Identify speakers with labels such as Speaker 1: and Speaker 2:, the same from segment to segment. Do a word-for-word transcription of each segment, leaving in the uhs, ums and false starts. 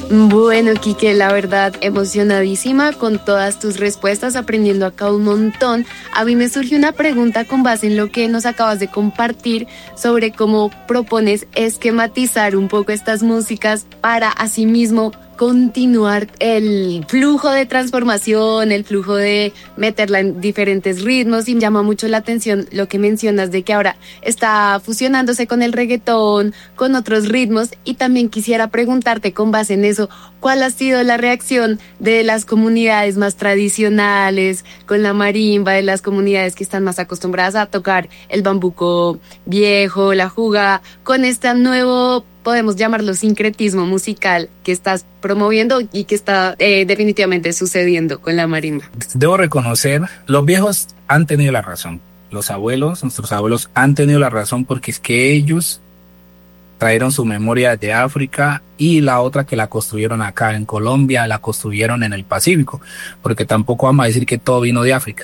Speaker 1: Bueno, Quique, la verdad, emocionadísima con todas tus respuestas, aprendiendo acá un montón. A mí me surge una pregunta con base en lo que nos acabas de compartir sobre cómo propones esquematizar un poco estas músicas para asimismo continuar el flujo de transformación, el flujo de meterla en diferentes ritmos. Y me llama mucho la atención lo que mencionas de que ahora está fusionándose con el reggaetón, con otros ritmos, y también quisiera preguntarte con base en eso, ¿cuál ha sido la reacción de las comunidades más tradicionales con la marimba, de las comunidades que están más acostumbradas a tocar el bambuco viejo, la juga, con este nuevo, podemos llamarlo, sincretismo musical que estás promoviendo y que está eh, definitivamente sucediendo con la marimba?
Speaker 2: Debo reconocer, los viejos han tenido la razón. Los abuelos, nuestros abuelos han tenido la razón, porque es que ellos trajeron su memoria de África, y la otra que la construyeron acá en Colombia, la construyeron en el Pacífico, porque tampoco vamos a decir que todo vino de África.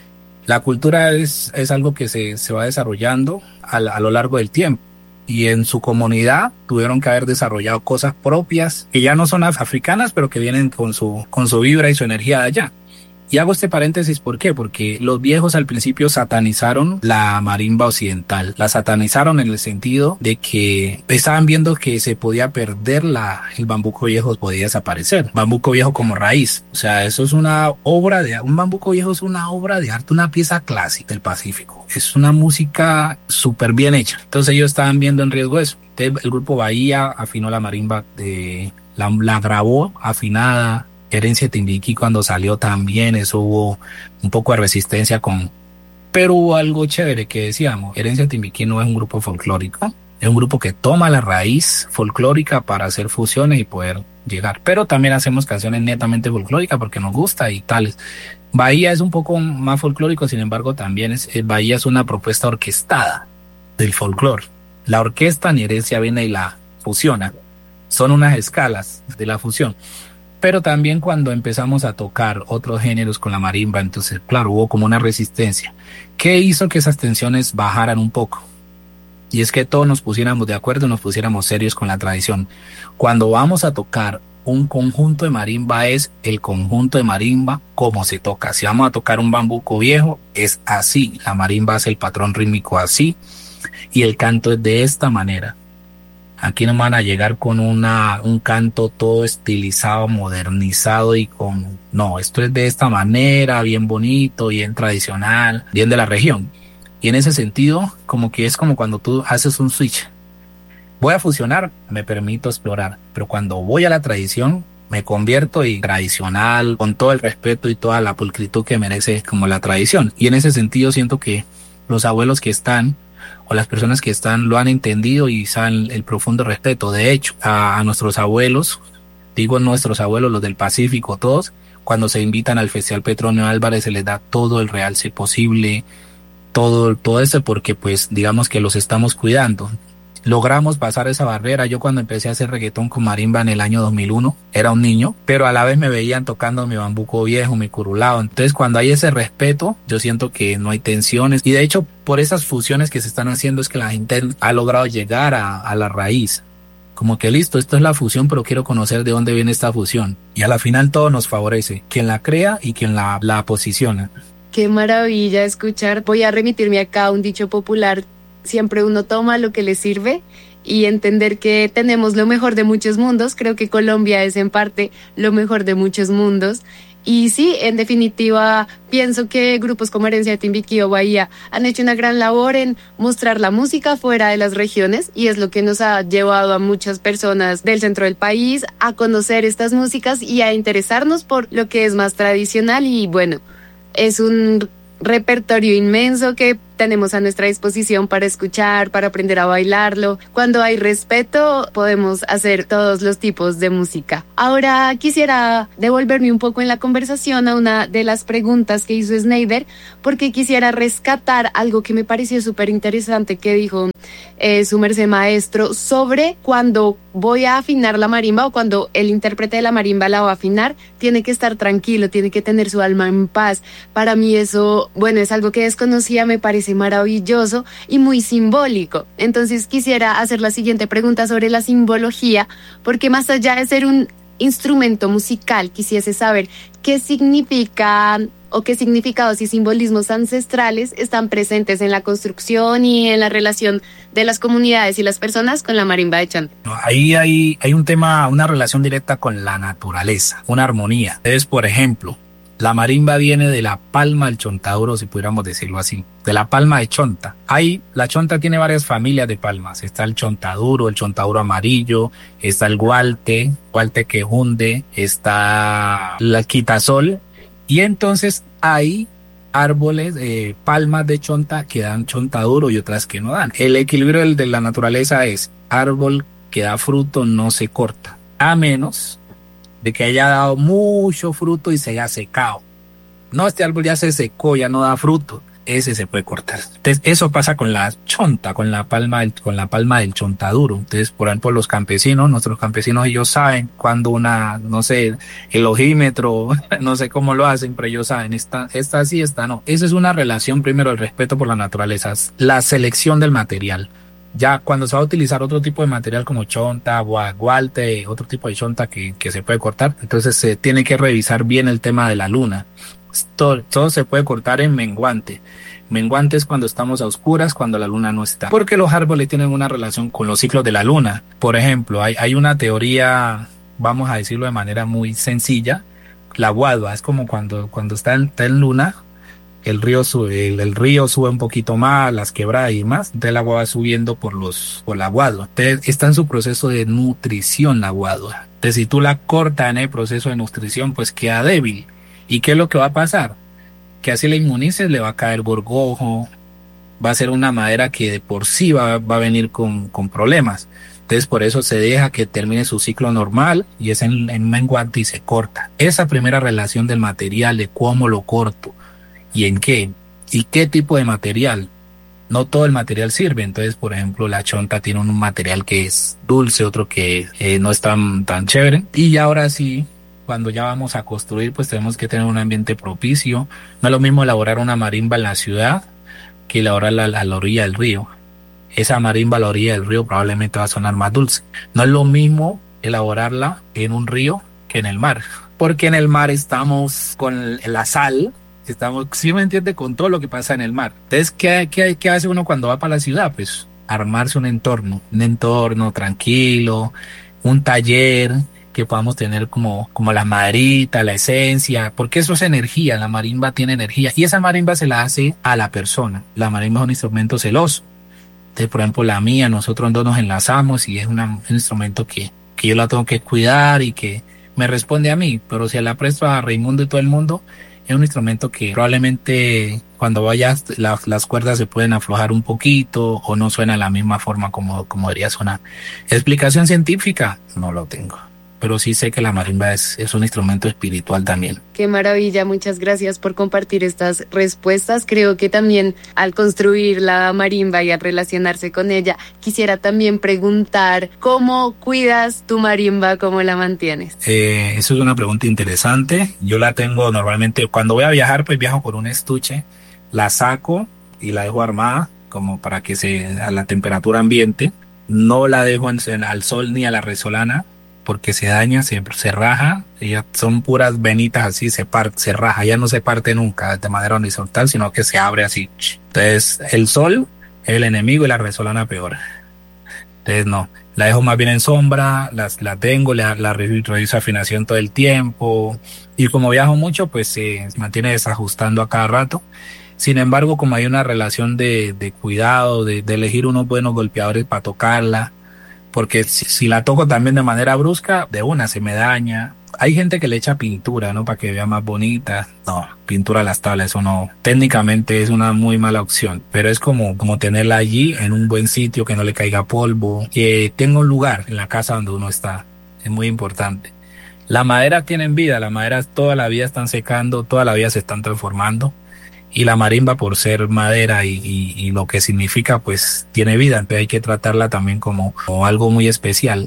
Speaker 2: La cultura es, es algo que se, se va desarrollando a, a lo largo del tiempo. Y en su comunidad tuvieron que haber desarrollado cosas propias que ya no son africanas, pero que vienen con su, con su vibra y su energía de allá. Y hago este paréntesis, ¿por qué? Porque los viejos al principio satanizaron la marimba occidental. La satanizaron en el sentido de que estaban viendo que se podía perder la, el bambuco viejo, podía desaparecer. Bambuco viejo como raíz. O sea, eso es una obra de, un bambuco viejo es una obra de arte, una pieza clásica del Pacífico. Es una música súper bien hecha. Entonces ellos estaban viendo en riesgo eso. Entonces, el grupo Bahía afinó la marimba, de, la, la grabó afinada. Herencia de Timbiquí, cuando salió también, eso hubo un poco de resistencia con... Pero hubo algo chévere que decíamos, Herencia de Timbiquí no es un grupo folclórico, es un grupo que toma la raíz folclórica para hacer fusiones y poder llegar. Pero también hacemos canciones netamente folclóricas porque nos gusta y tales. Bahía es un poco más folclórico, sin embargo también es, Bahía es una propuesta orquestada del folclore. La orquesta en Herencia viene y la fusiona. Son unas escalas de la fusión. Pero también cuando empezamos a tocar otros géneros con la marimba, entonces, claro, hubo como una resistencia. ¿Qué hizo que esas tensiones bajaran un poco? Y es que todos nos pusiéramos de acuerdo, nos pusiéramos serios con la tradición. Cuando vamos a tocar un conjunto de marimba, es el conjunto de marimba como se toca. Si vamos a tocar un bambuco viejo, es así. La marimba hace el patrón rítmico así y el canto es de esta manera. Aquí no van a llegar con una, un canto todo estilizado, modernizado y con... No, esto es de esta manera, bien bonito, bien tradicional, bien de la región. Y en ese sentido, como que es como cuando tú haces un switch. Voy a fusionar, me permito explorar, pero cuando voy a la tradición, me convierto en tradicional, con todo el respeto y toda la pulcritud que merece como la tradición. Y en ese sentido siento que los abuelos que están, o las personas que están, lo han entendido y saben el profundo respeto. De hecho, a, a nuestros abuelos, digo nuestros abuelos, los del Pacífico, todos, cuando se invitan al Festival Petronio Álvarez, se les da todo el realce posible, todo, todo eso, porque pues digamos que los estamos cuidando. Logramos pasar esa barrera. Yo cuando empecé a hacer reggaetón con marimba en el año dos mil uno, era un niño, pero a la vez me veían tocando mi bambuco viejo, mi curulao. Entonces cuando hay ese respeto, yo siento que no hay tensiones. Y de hecho, por esas fusiones que se están haciendo es que la gente ha logrado llegar a, a la raíz. Como que listo, esto es la fusión, pero quiero conocer de dónde viene esta fusión. Y a la final todo nos favorece, quien la crea y quien la, la posiciona.
Speaker 1: Qué maravilla escuchar. Voy a remitirme acá a un dicho popular: siempre uno toma lo que le sirve, y entender que tenemos lo mejor de muchos mundos. Creo que Colombia es en parte lo mejor de muchos mundos. Y sí, en definitiva, pienso que grupos como Herencia de Timbiquí o Bahía han hecho una gran labor en mostrar la música fuera de las regiones, y es lo que nos ha llevado a muchas personas del centro del país a conocer estas músicas y a interesarnos por lo que es más tradicional. Y bueno, es un repertorio inmenso que tenemos a nuestra disposición para escuchar, para aprender a bailarlo. Cuando hay respeto, podemos hacer todos los tipos de música. Ahora quisiera devolverme un poco en la conversación a una de las preguntas que hizo Sneider, porque quisiera rescatar algo que me pareció súper interesante que dijo eh, su merced maestro sobre cuando voy a afinar la marimba, o cuando el intérprete de la marimba la va a afinar, tiene que estar tranquilo, tiene que tener su alma en paz. Para mí eso, bueno, es algo que desconocía, me parece maravilloso y muy simbólico. Entonces quisiera hacer la siguiente pregunta sobre la simbología, porque más allá de ser un instrumento musical, quisiese saber qué significa o qué significados y simbolismos ancestrales están presentes en la construcción y en la relación de las comunidades y las personas con la marimba de chonta.
Speaker 2: Ahí hay, hay un tema, una relación directa con la naturaleza, una armonía. Entonces, por ejemplo, la marimba viene de la palma del chontaduro, si pudiéramos decirlo así, de la palma de chonta. Hay, la chonta tiene varias familias de palmas. Está el chontaduro, el chontaduro amarillo, está el gualte, gualte quejunde, está la quitasol. Y entonces hay árboles, eh, palmas de chonta que dan chontaduro y otras que no dan. El equilibrio del, de la naturaleza es árbol que da fruto no se corta, a menos de que haya dado mucho fruto y se haya secado. No, este árbol ya se secó, ya no da fruto. Ese se puede cortar. Entonces, eso pasa con la chonta, con la palma del, con la palma del chontaduro. Entonces, por ejemplo, los campesinos, nuestros campesinos, ellos saben cuando una, no sé, el ojímetro, no sé cómo lo hacen, pero ellos saben, esta, esta sí, esta no. Esa es una relación, primero, el respeto por la naturaleza, la selección del material. Ya cuando se va a utilizar otro tipo de material como chonta, gualte, otro tipo de chonta que, que se puede cortar, entonces se tiene que revisar bien el tema de la luna. Todo, todo se puede cortar en menguante. Menguante es cuando estamos a oscuras, cuando la luna no está. Porque los árboles tienen una relación con los ciclos de la luna. Por ejemplo, hay, hay una teoría, vamos a decirlo de manera muy sencilla, la guadua es como cuando, cuando está en, está en luna, el río sube, el, el río sube un poquito más, las quebradas y más, entonces el agua va subiendo por los, por la guadua. Entonces está en su proceso de nutrición la guadua. Entonces si tú la cortas en el proceso de nutrición, pues queda débil. ¿Y qué es lo que va a pasar? Que así la inmunices, le va a caer gorgojo, va a ser una madera que de por sí va, va a venir con, con problemas. Entonces por eso se deja que termine su ciclo normal y es en, en menguante y se corta. Esa primera relación del material, de cómo lo corto y en qué, y qué tipo de material. No todo el material sirve. Entonces, por ejemplo, la chonta tiene un material que es dulce, otro que eh, no es tan, tan chévere. Y ahora sí, cuando ya vamos a construir, pues tenemos que tener un ambiente propicio. No es lo mismo elaborar una marimba en la ciudad que elaborarla a la orilla del río. Esa marimba a la orilla del río probablemente va a sonar más dulce. No es lo mismo elaborarla en un río que en el mar, porque en el mar estamos con la sal, estamos, ¿sí me entiende? Con todo lo que pasa en el mar. Entonces, ¿qué, qué, qué hace uno cuando va para la ciudad? Pues armarse un entorno, un entorno tranquilo, un taller que podamos tener como, como la maderita, la esencia, porque eso es energía, la marimba tiene energía, y esa marimba se la hace a la persona. La marimba es un instrumento celoso. Entonces, por ejemplo, la mía, nosotros dos nos enlazamos y es una, un instrumento que, que yo la tengo que cuidar y que me responde a mí, pero si la presto a Raimundo y todo el mundo, es un instrumento que probablemente cuando vayas la, las cuerdas se pueden aflojar un poquito o no suena de la misma forma como, como debería sonar. Explicación científica, no lo tengo, pero sí sé que la marimba es, es un instrumento espiritual también.
Speaker 1: Qué maravilla, muchas gracias por compartir estas respuestas. Creo que también al construir la marimba y al relacionarse con ella, quisiera también preguntar cómo cuidas tu marimba, cómo la mantienes.
Speaker 2: Eh, eso es una pregunta interesante. Yo la tengo normalmente, cuando voy a viajar, pues viajo con un estuche, la saco y la dejo armada como para que se a la temperatura ambiente. No la dejo en, al sol ni a la resolana, porque se daña, se, se raja, ellas son puras venitas así, se parte, se raja, ya no se parte nunca de manera horizontal, sino que se abre así. Entonces, el sol es el enemigo y la resolana peor. Entonces, no, la dejo más bien en sombra, las, la tengo, la, la reviso afinación todo el tiempo, y como viajo mucho, pues se mantiene desajustando a cada rato. Sin embargo, como hay una relación de, de cuidado, de, de elegir unos buenos golpeadores para tocarla, porque si, si la toco también de manera brusca, de una se me daña. Hay gente que le echa pintura, ¿no? Para que vea más bonita. No, pintura a las tablas, eso no. Técnicamente es una muy mala opción, pero es como, como tenerla allí en un buen sitio, que no le caiga polvo, que tenga un lugar en la casa donde uno está. Es muy importante. La madera tienen vida, las maderas toda la vida están secando, toda la vida se están transformando. Y la marimba, por ser madera y, y, y lo que significa, pues tiene vida. Entonces hay que tratarla también como, como algo muy especial.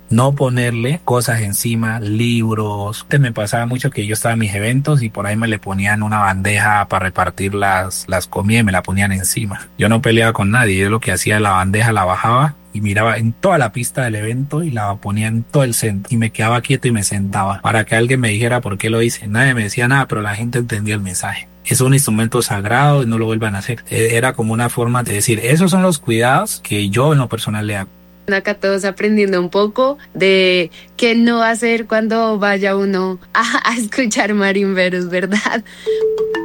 Speaker 2: no ponerle cosas encima, libros. Antes me pasaba mucho que yo estaba en mis eventos y por ahí me le ponían una bandeja para repartir las, las comidas y me la ponían encima. Yo no peleaba con nadie, yo lo que hacía, la bandeja la bajaba y miraba en toda la pista del evento y la ponía en todo el centro y me quedaba quieto y me sentaba para que alguien me dijera por qué lo hice. Nadie me decía nada, pero la gente entendía el mensaje. Es un instrumento sagrado y no lo vuelvan a hacer. Era como una forma de decir, esos son los cuidados que yo en lo personal le hago.
Speaker 1: Acá todos aprendiendo un poco de qué no hacer cuando vaya uno a, a escuchar marimberos, ¿verdad?